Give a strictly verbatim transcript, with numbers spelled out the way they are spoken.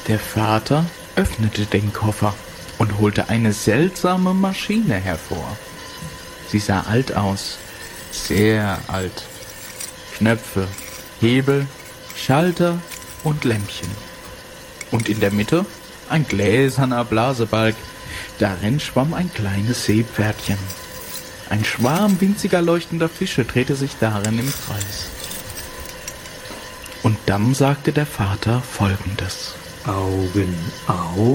Der Vater öffnete den Koffer und holte eine seltsame Maschine hervor. Sie sah alt aus, sehr alt. Knöpfe, Hebel, Schalter und Lämpchen. Und in der Mitte ein gläserner Blasebalg. Darin schwamm ein kleines Seepferdchen. Ein Schwarm winziger leuchtender Fische drehte sich darin im Kreis. Und dann sagte der Vater Folgendes: Augen auf.